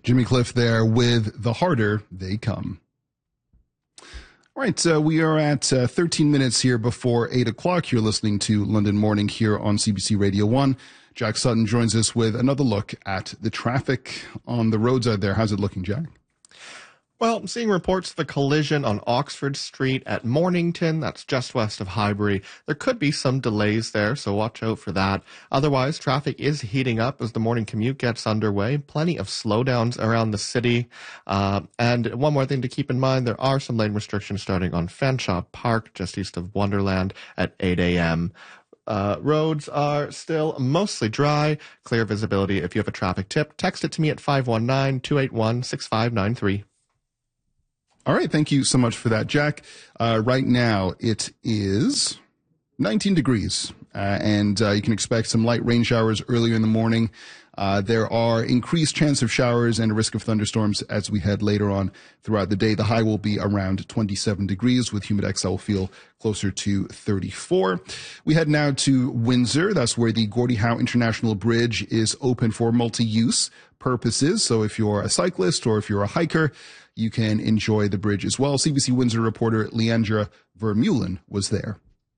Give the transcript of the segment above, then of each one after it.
Jimmy Cliff there with The Harder They Come. All right, we are at 13 minutes here before 8 o'clock. You're listening to London Morning here on CBC Radio 1. Jack Sutton joins us with another look at the traffic on the roads out there. How's it looking, Jack? Well, I'm seeing reports of a collision on Oxford Street at Mornington. That's just west of Highbury. There could be some delays there, so watch out for that. Otherwise, traffic is heating up as the morning commute gets underway. Plenty of slowdowns around the city. And one more thing to keep in mind, there are some lane restrictions starting on Fanshawe Park, just east of Wonderland at 8 a.m. Roads are still mostly dry. Clear visibility. If you have a traffic tip, text it to me at 519-281-6593. All right, thank you so much for that, Jack. Right now, it is 19 degrees, and you can expect some light rain showers earlier in the morning. There are increased chance of showers and a risk of thunderstorms as we head later on throughout the day. The high will be around 27 degrees with Humidex will feel closer to 34. We head now to Windsor. That's where the Gordie Howe International Bridge is open for multi-use purposes. So if you're a cyclist or if you're a hiker, you can enjoy the bridge as well. CBC Windsor reporter Leandra Vermeulen was there.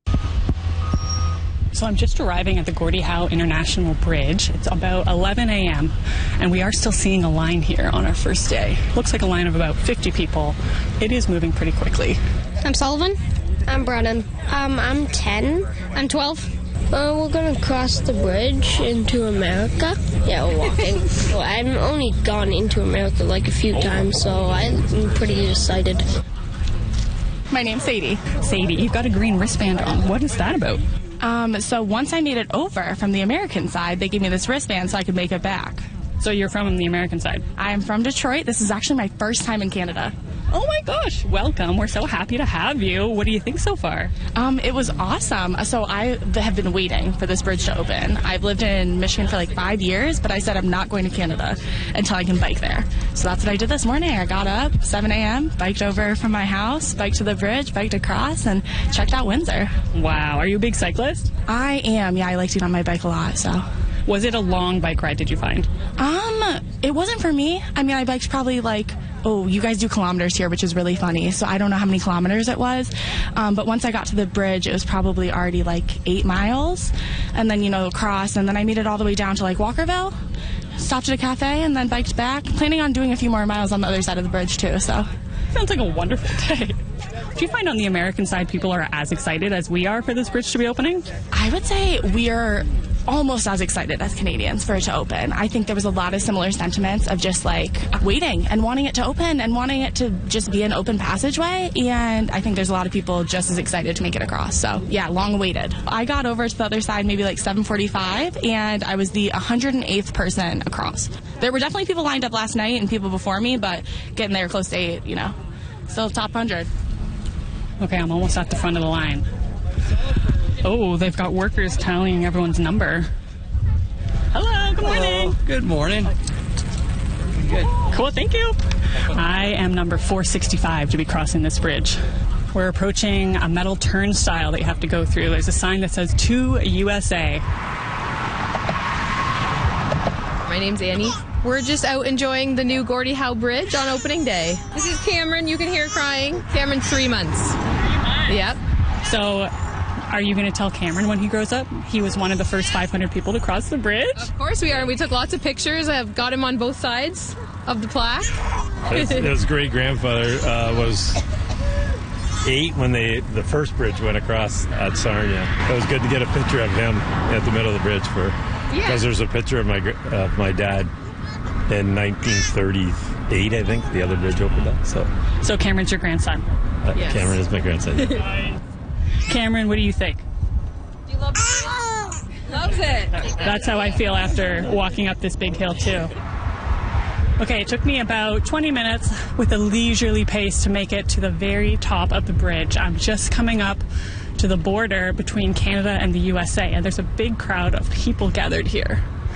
So I'm just arriving at the Gordie Howe International Bridge. It's about 11 a.m. and we are still seeing a line here on our first day. Looks like a line of about 50 people. It is moving pretty quickly. I'm Sullivan. I'm Brennan. I'm 10. I'm 12. We're going to cross the bridge into America. Yeah, we're walking. Well, I've only gone into America like a few times, so I'm pretty excited. My name's Sadie. Sadie, you've got a green wristband on. What is that about? So once I made it over from the American side, they gave me this wristband so I could make it back. So you're from the American side? I am from Detroit. This is actually my first time in Canada. Oh my gosh, welcome. We're so happy to have you. What do you think so far? It was awesome. So I have been waiting for this bridge to open. I've lived in Michigan for like 5 years, but I said I'm not going to Canada until I can bike there. So that's what I did this morning. I got up 7 a.m., biked over from my house, biked to the bridge, biked across, and checked out Windsor. Wow. Are you a big cyclist? I am. Yeah, I like to get on my bike a lot, so... Was it a long bike ride, did you find? It wasn't for me. I mean, I biked probably like, you guys do kilometers here, which is really funny. So I don't know how many kilometers it was. But once I got to the bridge, it was probably already like 8 miles. And then, across. And then I made it all the way down to like Walkerville. Stopped at a cafe and then biked back. Planning on doing a few more miles on the other side of the bridge too, so. Sounds like a wonderful day. Do you find on the American side people are as excited as we are for this bridge to be opening? I would say we are almost as excited as Canadians for it to open. I think there was a lot of similar sentiments of just like waiting and wanting it to open and wanting it to just be an open passageway. And I think there's a lot of people just as excited to make it across. So yeah, long awaited. I got over to the other side maybe like 7:45 and I was the 108th person across. There were definitely people lined up last night and people before me, but getting there close to 8, still top 100. Okay, I'm almost at the front of the line. Oh, they've got workers tallying everyone's number. Hello, good morning. Hello, good morning. Good. Cool, thank you. I am number 465 to be crossing this bridge. We're approaching a metal turnstile that you have to go through. There's a sign that says "To USA." My name's Annie. We're just out enjoying the new Gordie Howe Bridge on opening day. This is Cameron. You can hear crying. Cameron's 3 months. 3 months? Yep. So, are you going to tell Cameron when he grows up he was one of the first 500 people to cross the bridge? Of course we are. We took lots of pictures. I've got him on both sides of the plaque. His great-grandfather was 8 when the first bridge went across at Sarnia. It was good to get a picture of him at the middle of the bridge because there's a picture of my dad in 1938, I think. The other bridge opened up. So Cameron's your grandson? Yes. Cameron is my grandson. Cameron, what do you think? Do you love it? Loves it. That's how I feel after walking up this big hill, too. Okay, it took me about 20 minutes with a leisurely pace to make it to the very top of the bridge. I'm just coming up to the border between Canada and the USA, and there's a big crowd of people gathered here.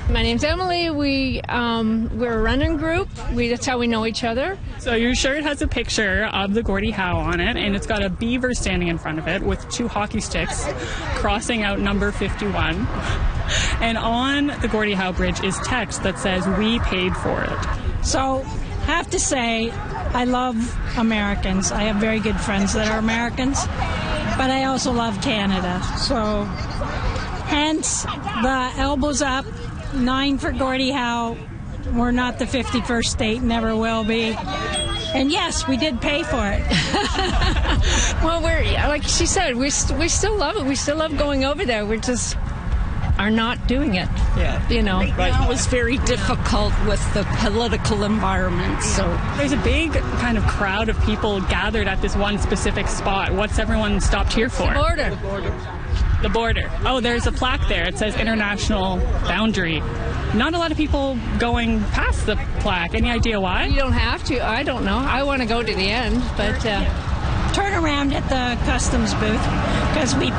My name's Emily. We're a running group. That's how we know each other. So your shirt has a picture of the Gordie Howe on it, and it's got a beaver standing in front of it with 2 hockey sticks crossing out number 51. And on the Gordie Howe Bridge is text that says, "We paid for it." So, have to say, I love Americans. I have very good friends that are Americans, but I also love Canada. So, hence the elbows up, 9 for Gordie Howe. We're not the 51st state, never will be. And yes, we did pay for it. Well, like she said, we still love it. We still love going over there. We just are not doing it. Yeah. You know. Right now it's very difficult with the political environment. So there's a big kind of crowd of people gathered at this one specific spot. What's everyone stopped here for? Border. The border. Oh, there's a plaque there. It says International Boundary. Not a lot of people going past the plaque. Any idea why? You don't have to. I don't know. I want to go to the end, but... Turn around at the customs booth, because we